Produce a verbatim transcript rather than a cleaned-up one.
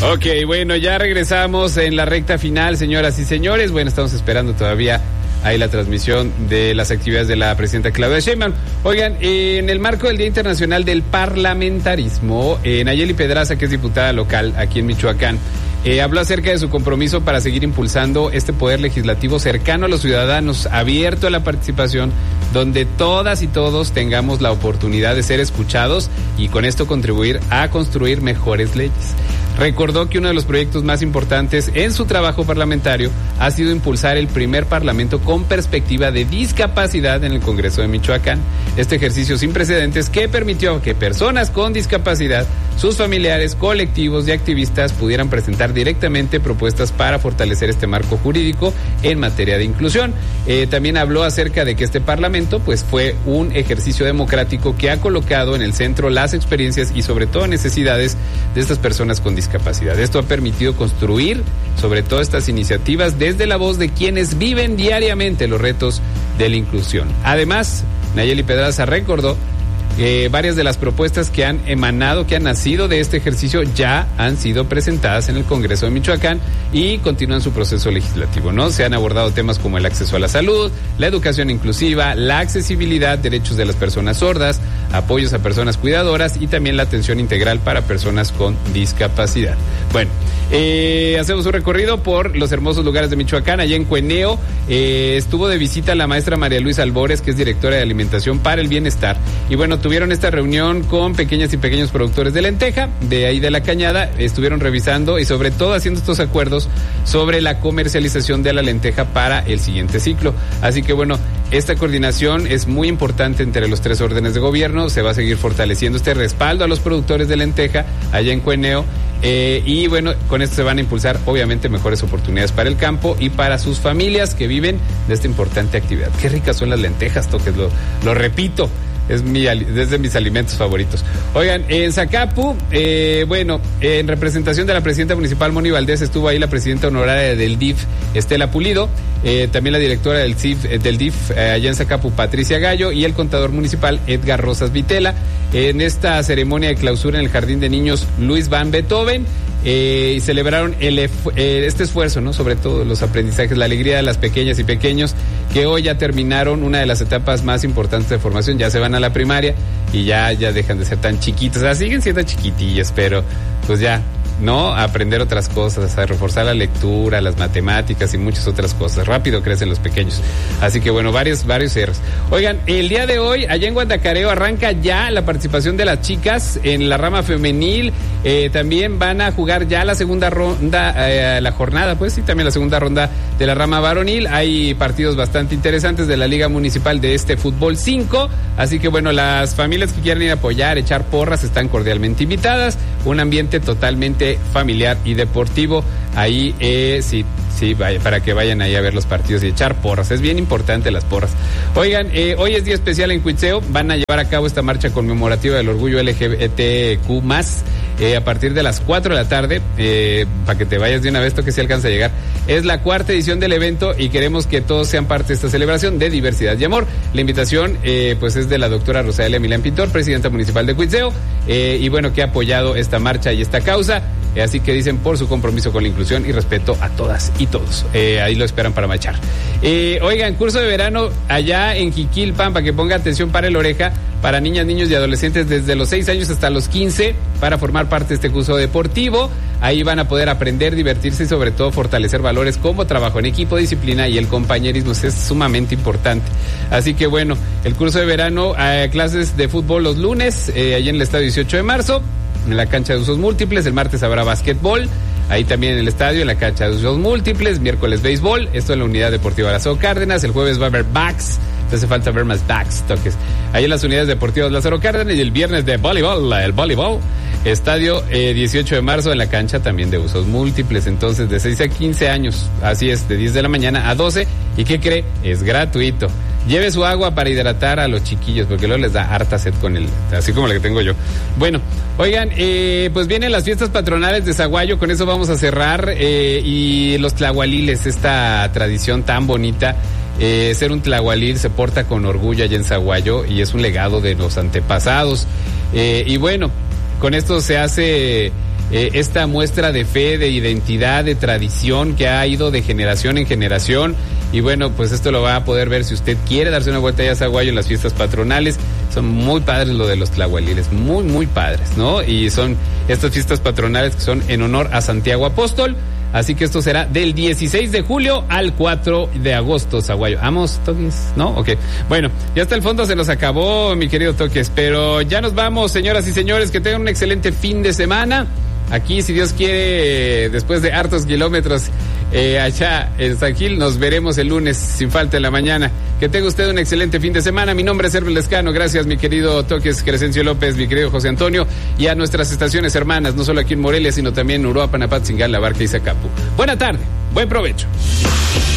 Ok, bueno, ya regresamos en la recta final, señoras y señores. Bueno, estamos esperando todavía ahí la transmisión de las actividades de la presidenta Claudia Sheinbaum. Oigan, en el marco del Día Internacional del Parlamentarismo, eh, Nayeli Pedraza, que es diputada local aquí en Michoacán, Eh, habló acerca de su compromiso para seguir impulsando este poder legislativo cercano a los ciudadanos, abierto a la participación, donde todas y todos tengamos la oportunidad de ser escuchados y con esto contribuir a construir mejores leyes. Recordó que uno de los proyectos más importantes en su trabajo parlamentario ha sido impulsar el primer parlamento con perspectiva de discapacidad en el Congreso de Michoacán. Este ejercicio sin precedentes que permitió que personas con discapacidad, sus familiares, colectivos y activistas pudieran presentar directamente propuestas para fortalecer este marco jurídico en materia de inclusión. Eh, también habló acerca de que este parlamento pues fue un ejercicio democrático que ha colocado en el centro las experiencias y sobre todo necesidades de estas personas con discapacidad. Esto ha permitido construir sobre todo estas iniciativas desde la voz de quienes viven diariamente los retos de la inclusión. Además, Nayeli Pedraza recordó Eh, varias de las propuestas que han emanado, que han nacido de este ejercicio, ya han sido presentadas en el Congreso de Michoacán y continúan su proceso legislativo, ¿no? Se han abordado temas como el acceso a la salud, la educación inclusiva, la accesibilidad, derechos de las personas sordas, apoyos a personas cuidadoras y también la atención integral para personas con discapacidad. Bueno, eh, hacemos un recorrido por los hermosos lugares de Michoacán. Allá en Cueneo eh, estuvo de visita la maestra María Luisa Albores, que es directora de Alimentación para el Bienestar. Y bueno, tuvieron esta reunión con pequeñas y pequeños productores de lenteja, de ahí de la Cañada, estuvieron revisando y sobre todo haciendo estos acuerdos sobre la comercialización de la lenteja para el siguiente ciclo. Así que bueno, esta coordinación es muy importante entre los tres órdenes de gobierno, se va a seguir fortaleciendo este respaldo a los productores de lenteja allá en Cueneo. Eh, y bueno, con esto se van a impulsar obviamente mejores oportunidades para el campo y para sus familias que viven de esta importante actividad. Qué ricas son las lentejas, Toques, lo, lo repito. Es, mi, es de mis alimentos favoritos. Oigan, en Zacapu, eh, bueno, en representación de la presidenta municipal Moni Valdés estuvo ahí la presidenta honoraria del D I F, Estela Pulido, eh, también la directora del, C I F, eh, del D I F eh, allá en Zacapu, Patricia Gallo, y el contador municipal Edgar Rosas Vitela. En esta ceremonia de clausura en el Jardín de Niños Luis van Beethoven, Eh, y celebraron el, eh, este esfuerzo, ¿no? Sobre todo los aprendizajes, la alegría de las pequeñas y pequeños que hoy ya terminaron una de las etapas más importantes de formación, ya se van a la primaria y ya, ya dejan de ser tan chiquitos, o sea, siguen siendo chiquitillos, pero pues ya, ¿no? A aprender otras cosas, a reforzar la lectura, las matemáticas y muchas otras cosas. Rápido crecen los pequeños. Así que bueno, varios, varios errores. Oigan, el día de hoy, allá en Guandacareo, arranca ya la participación de las chicas en la rama femenil. Eh, también van a jugar ya la segunda ronda, eh, la jornada, pues sí, también la segunda ronda de la rama varonil. Hay partidos bastante interesantes de la Liga Municipal de este Fútbol cinco. Así que bueno, las familias que quieran ir a apoyar, echar porras, están cordialmente invitadas. Un ambiente totalmente familiar y deportivo ahí, eh, sí, sí, vaya, para que vayan ahí a ver los partidos y echar porras, es bien importante las porras. Oigan, eh, hoy es día especial en Cuitzeo, van a llevar a cabo esta marcha conmemorativa del orgullo L G B T Q más, eh, a partir de las cuatro de la tarde, eh, para que te vayas de una vez, que si alcanza a llegar. Es la cuarta edición del evento y queremos que todos sean parte de esta celebración de diversidad y amor. La invitación, eh, pues es de la doctora Rosalia Milán Pintor, presidenta municipal de Cuitzeo, eh, y bueno, que ha apoyado esta marcha y esta causa, eh, así que dicen por su compromiso con la inclusión y respeto a todas y todos. Eh, ahí lo esperan para marchar. Eh, oigan, curso de verano allá en Jiquilpan, para que ponga atención para el oreja, para niñas, niños y adolescentes desde los seis años hasta los quince, para formar parte de este curso deportivo. Ahí van a poder aprender, divertirse y sobre todo fortalecer valores como trabajo en equipo, disciplina y el compañerismo. Es sumamente importante. Así que bueno, el curso de verano, eh, clases de fútbol los lunes, eh, allí en el estadio dieciocho de marzo, en la cancha de usos múltiples. El martes habrá básquetbol, ahí también en el estadio, en la cancha de usos múltiples. Miércoles béisbol, esto en la unidad deportiva Lázaro Cárdenas. El jueves va a haber backs, te hace falta ver más backs, Toques, ahí en las unidades deportivas Lázaro Cárdenas. Y el viernes de voleibol, el voleibol, estadio eh, dieciocho de marzo en la cancha también de usos múltiples. Entonces de seis a quince años, así es, de diez de la mañana a doce. ¿Y qué cree? Es gratuito. Lleve su agua para hidratar a los chiquillos, porque luego les da harta sed con el, así como la que tengo yo. Bueno, oigan, eh, pues vienen las fiestas patronales de Zaguayo, con eso vamos a cerrar, eh, y los tlahualiles, esta tradición tan bonita. Eh, ser un tlahualil se porta con orgullo allá en Zaguayo y es un legado de los antepasados. Eh, y bueno, con esto se hace eh, esta muestra de fe, de identidad, de tradición que ha ido de generación en generación. Y bueno, pues esto lo va a poder ver si usted quiere darse una vuelta allá a Zaguayo en las fiestas patronales. Son muy padres lo de los tlahueliles, muy, muy padres, ¿no? Y son estas fiestas patronales que son en honor a Santiago Apóstol. Así que esto será del dieciséis de julio al cuatro de agosto, Zaguayo. ¿Vamos, Toques? ¿No? Ok. Bueno, ya hasta el fondo se nos acabó, mi querido Toques, pero ya nos vamos, señoras y señores, que tengan un excelente fin de semana. Aquí, si Dios quiere, después de hartos kilómetros eh, allá en San Gil, nos veremos el lunes sin falta en la mañana. Que tenga usted un excelente fin de semana. Mi nombre es Herbert Lescano. Gracias, mi querido Toques Crescencio López, mi querido José Antonio, y a nuestras estaciones hermanas, no solo aquí en Morelia, sino también en Uruapan, Apatzingán, La Barca y Zacapu. Buena tarde, buen provecho.